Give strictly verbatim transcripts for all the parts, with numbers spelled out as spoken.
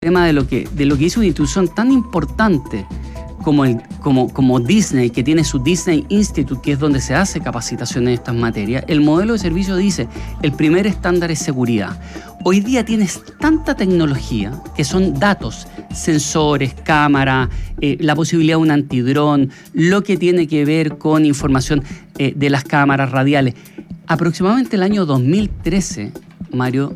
tema de lo que, de lo que hizo una institución tan importante como, el, como, como Disney, que tiene su Disney Institute, que es donde se hace capacitación en estas materias. El modelo de servicio dice, el primer estándar es seguridad. Hoy día tienes tanta tecnología que son datos, sensores, cámara, eh, la posibilidad de un antidrón, lo que tiene que ver con información eh, de las cámaras radiales. Aproximadamente el año dos mil trece, Mario,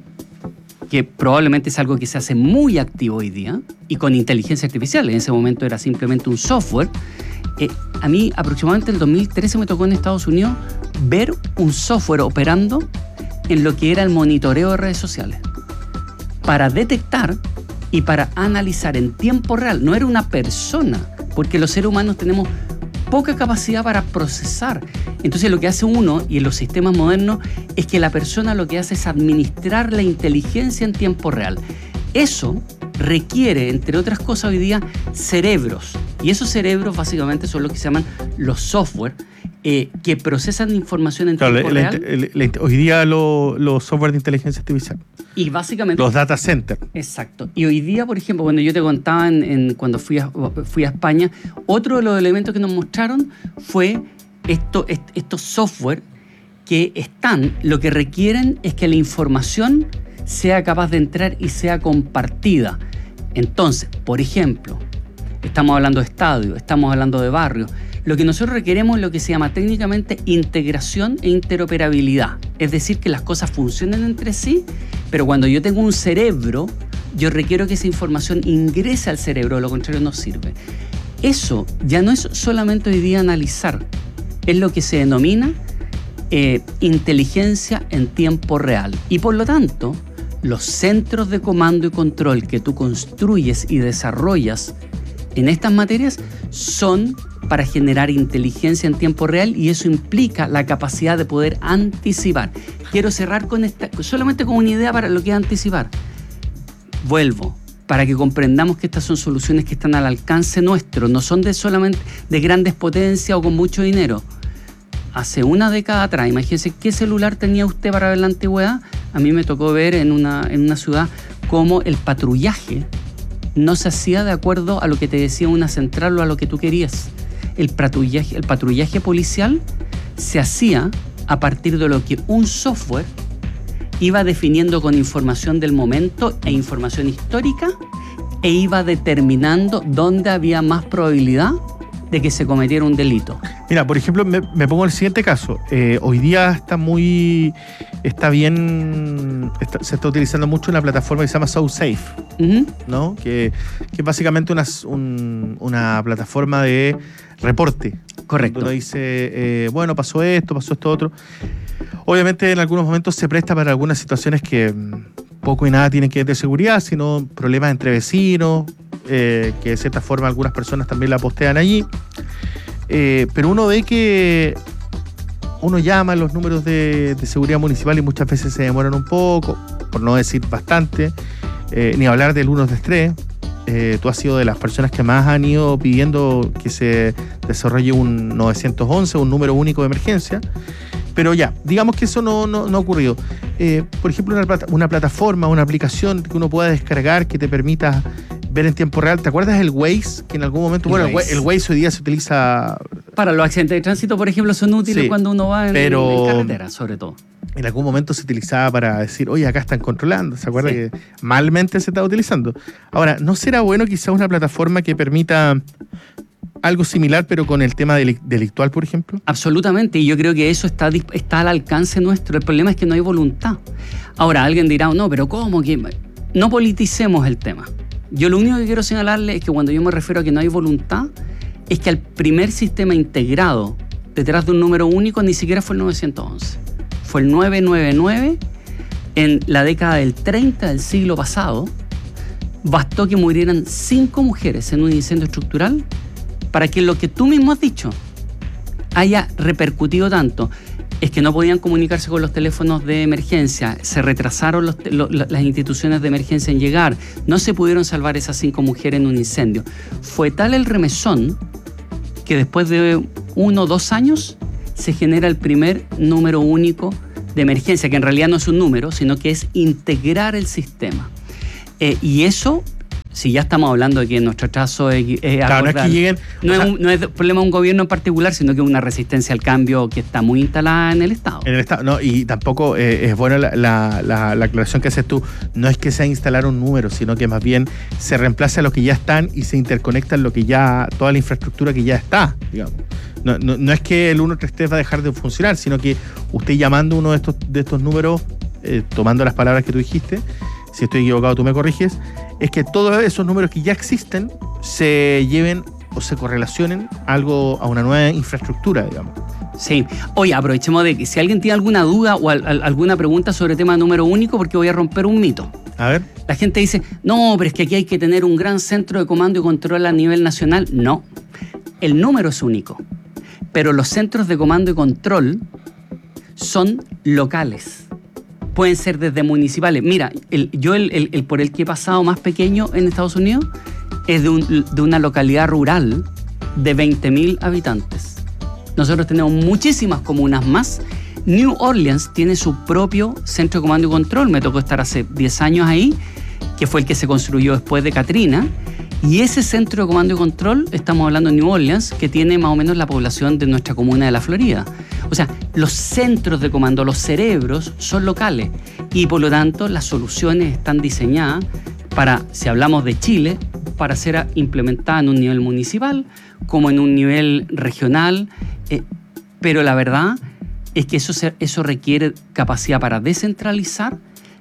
que probablemente es algo que se hace muy activo hoy día y con inteligencia artificial, en ese momento era simplemente un software. Eh, a mí aproximadamente en el dos mil trece me tocó en Estados Unidos ver un software operando en lo que era el monitoreo de redes sociales para detectar y para analizar en tiempo real. No era una persona, porque los seres humanos tenemos poca capacidad para procesar. Entonces lo que hace uno y en los sistemas modernos es que la persona lo que hace es administrar la inteligencia en tiempo real. Eso requiere, entre otras cosas hoy día, cerebros. Y esos cerebros básicamente son los que se llaman los software eh, que procesan información en claro, tiempo la, real. La, la, la, hoy día los lo software de inteligencia artificial. Y básicamente... Los data centers. Exacto. Y hoy día, por ejemplo, cuando yo te contaba en, en, cuando fui a, fui a España, otro de los elementos que nos mostraron fue esto, est, estos software que están, lo que requieren es que la información sea capaz de entrar y sea compartida. Entonces, por ejemplo, estamos hablando de estadios, estamos hablando de barrios. Lo que nosotros requeremos es lo que se llama técnicamente integración e interoperabilidad. Es decir, que las cosas funcionen entre sí, pero cuando yo tengo un cerebro, yo requiero que esa información ingrese al cerebro, de lo contrario no sirve. Eso ya no es solamente hoy día analizar, es lo que se denomina eh, inteligencia en tiempo real. Y por lo tanto, los centros de comando y control que tú construyes y desarrollas en estas materias son para generar inteligencia en tiempo real, y eso implica la capacidad de poder anticipar. Quiero cerrar con esta, solamente con una idea para lo que es anticipar. Vuelvo, para que comprendamos que estas son soluciones que están al alcance nuestro, no son de solamente de grandes potencias o con mucho dinero. Hace una década atrás, imagínense qué celular tenía usted para ver la antigüedad. A mí me tocó ver en una, en una ciudad cómo el patrullaje no se hacía de acuerdo a lo que te decía una central o a lo que tú querías. El patrullaje, el patrullaje policial se hacía a partir de lo que un software iba definiendo con información del momento e información histórica, e iba determinando dónde había más probabilidad de que se cometiera un delito. Mira, por ejemplo, me, me pongo el siguiente caso. Eh, hoy día está muy... Está bien... Está, se está utilizando mucho una plataforma que se llama SoSafe, uh-huh. ¿no? Que, que es básicamente una, un, una plataforma de reporte. Correcto. Uno dice, eh, bueno, pasó esto, pasó esto otro. Obviamente en algunos momentos se presta para algunas situaciones que poco y nada tienen que ver de seguridad, sino problemas entre vecinos, eh, que de cierta forma algunas personas también la postean allí. Eh, pero uno ve que uno llama a los números de, de seguridad municipal y muchas veces se demoran un poco, por no decir bastante, eh, ni hablar del uno dos tres. Eh, tú has sido de las personas que más han ido pidiendo que se desarrolle un nueve once, un número único de emergencia. Pero ya, digamos que eso no, no, no ha ocurrido. Eh, por ejemplo, una, una plataforma, una aplicación que uno pueda descargar que te permita ver en tiempo real. ¿Te acuerdas del Waze? Que en algún momento, el bueno, Waze. el Waze hoy día se utiliza... Para los accidentes de tránsito, por ejemplo, son útiles sí, cuando uno va en, pero... en carretera, sobre todo. En algún momento se utilizaba para decir, oye, acá están controlando. ¿Se acuerda sí. que malmente se estaba utilizando? Ahora, ¿no será bueno quizás una plataforma que permita algo similar, pero con el tema delictual, por ejemplo? Absolutamente, y yo creo que eso está, está al alcance nuestro. El problema es que no hay voluntad. Ahora, alguien dirá, no, pero ¿cómo? Que no politicemos el tema. Yo lo único que quiero señalarle es que cuando yo me refiero a que no hay voluntad, es que el primer sistema integrado detrás de un número único ni siquiera fue el nueve once. Fue el nueve nueve nueve en la década del treinta del siglo pasado. Bastó que murieran cinco mujeres en un incendio estructural para que lo que tú mismo has dicho haya repercutido tanto. Es que no podían comunicarse con los teléfonos de emergencia, se retrasaron los, lo, las instituciones de emergencia en llegar, no se pudieron salvar esas cinco mujeres en un incendio. Fue tal el remesón que después de uno o dos años se genera el primer número único de emergencia, que en realidad no es un número, sino que es integrar el sistema. Eh, y eso Si ya estamos hablando de que nuestro trazo es, es claro, no es que lleguen, no, o sea, es un, no es problema de un gobierno en particular, sino que es una resistencia al cambio que está muy instalada en el Estado. En el Estado, no, y tampoco eh, es buena la, la, la, la aclaración que haces tú. No es que sea instalar un número, sino que más bien se reemplaza lo que ya están y se interconecta lo que ya, toda la infraestructura que ya está, digamos. No, no, no es que el uno tres tres va a dejar de funcionar, sino que usted llamando uno de estos, de estos números, eh, tomando las palabras que tú dijiste, si estoy equivocado tú me corriges, es que todos esos números que ya existen se lleven o se correlacionen a algo, a una nueva infraestructura, digamos. Sí. Oye, aprovechemos de que si alguien tiene alguna duda o al, al, alguna pregunta sobre el tema número único, porque voy a romper un mito. A ver. La gente dice, no, pero es que aquí hay que tener un gran centro de comando y control a nivel nacional. No, el número es único, pero los centros de comando y control son locales. Pueden ser desde municipales. Mira, el, yo el, el, el por el que he pasado más pequeño en Estados Unidos es de, un, de una localidad rural de veinte mil habitantes. Nosotros tenemos muchísimas comunas más. New Orleans tiene su propio centro de comando y control. Me tocó estar hace diez años ahí, que fue el que se construyó después de Katrina. Y ese centro de comando y control, estamos hablando de New Orleans, que tiene más o menos la población de nuestra comuna de la Florida. O sea, los centros de comando, los cerebros, son locales. Y por lo tanto, las soluciones están diseñadas para, si hablamos de Chile, para ser implementadas en un nivel municipal, como en un nivel regional. Eh, pero la verdad es que eso, se, eso requiere capacidad para descentralizar,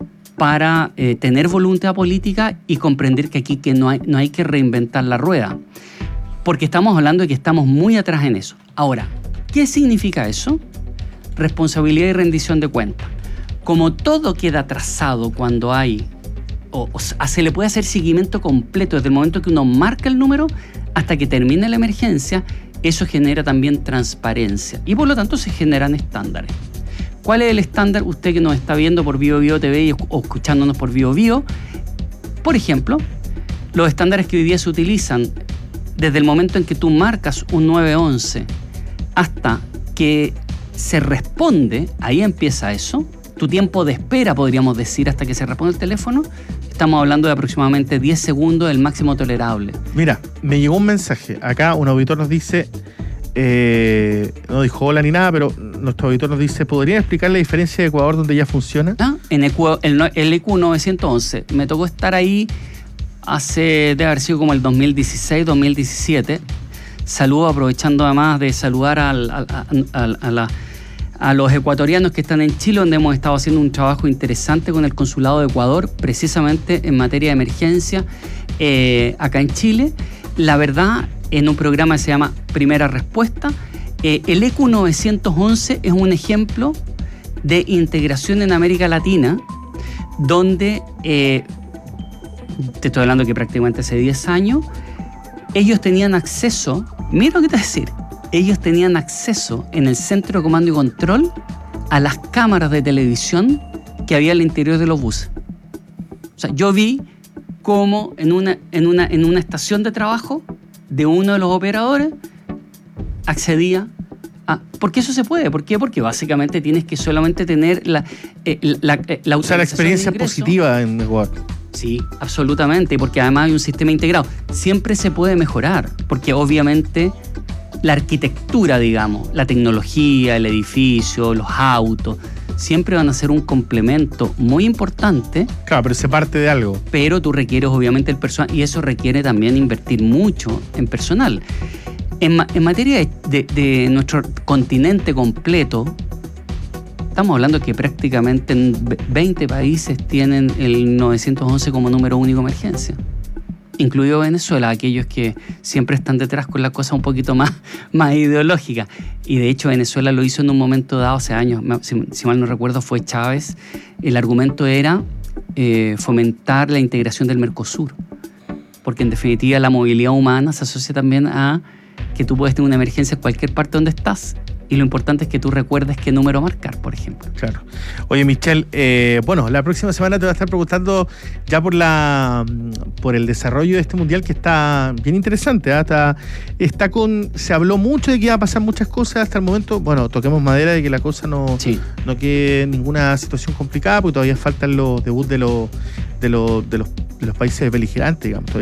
para eh, tener voluntad política y comprender que aquí que no, hay, no hay que reinventar la rueda. Porque estamos hablando de que estamos muy atrás en eso. Ahora, ¿qué significa eso? Responsabilidad y rendición de cuentas. Como todo queda trazado cuando hay, o, o se le puede hacer seguimiento completo desde el momento que uno marca el número hasta que termine la emergencia, eso genera también transparencia y por lo tanto se generan estándares. ¿Cuál es el estándar? Usted que nos está viendo por Bio Bio T V o escuchándonos por Bio Bio, por ejemplo, los estándares que hoy día se utilizan desde el momento en que tú marcas un nueve once hasta que se responde, ahí empieza eso, tu tiempo de espera, podríamos decir, hasta que se responde el teléfono, estamos hablando de aproximadamente diez segundos, el máximo tolerable. Mira, me llegó un mensaje, acá un auditor nos dice... Eh, no dijo hola ni nada, pero nuestro auditor nos dice, ¿podrían explicar la diferencia de Ecuador donde ya funciona? Ah, en Ecu, el, el E Q novecientos once. Me tocó estar ahí hace, debe haber sido como el dos mil dieciséis, dos mil diecisiete. Saludo, aprovechando además de saludar al, al, al, a, la, a los ecuatorianos que están en Chile, donde hemos estado haciendo un trabajo interesante con el Consulado de Ecuador, precisamente en materia de emergencia, eh, acá en Chile. La verdad, en un programa que se llama Primera Respuesta, eh, el E Q novecientos once es un ejemplo de integración en América Latina, donde, eh, te estoy hablando que prácticamente hace diez años, ellos tenían acceso, mira lo que te voy a decir, ellos tenían acceso en el centro de comando y control a las cámaras de televisión que había al interior de los buses. O sea, yo vi cómo en una, en una, en una estación de trabajo de uno de los operadores accedía a... ¿Por qué eso se puede? ¿Por qué? Porque básicamente tienes que solamente tener la, eh, la, eh, la, o sea, la experiencia positiva en Ecuador. Sí, absolutamente, porque además hay un sistema integrado. Siempre se puede mejorar, porque obviamente la arquitectura, digamos, la tecnología, el edificio, los autos, siempre van a ser un complemento muy importante. Claro, pero se parte de algo. Pero tú requieres obviamente el personal y eso requiere también invertir mucho en personal. En, ma- en materia de, de, de nuestro continente completo, estamos hablando que prácticamente en veinte países tienen el novecientos once como número único de emergencia. Incluido Venezuela, aquellos que siempre están detrás con la cosa un poquito más, más ideológica. Y de hecho Venezuela lo hizo en un momento dado, hace años, si, si mal no recuerdo fue Chávez. El argumento era eh, fomentar la integración del Mercosur, porque en definitiva la movilidad humana se asocia también a que tú puedes tener una emergencia en cualquier parte donde estás. Y lo importante es que tú recuerdes qué número marcar, por ejemplo. Claro. Oye, Michelle, eh, bueno, la próxima semana te voy a estar preguntando ya por la por el desarrollo de este mundial que está bien interesante. ¿eh? Está, está con, se habló mucho de que iba a pasar muchas cosas hasta el momento. Bueno, toquemos madera de que la cosa no, sí. no quede ninguna situación complicada, porque todavía faltan los debuts de los, de los, de los, de los países beligerantes, digamos.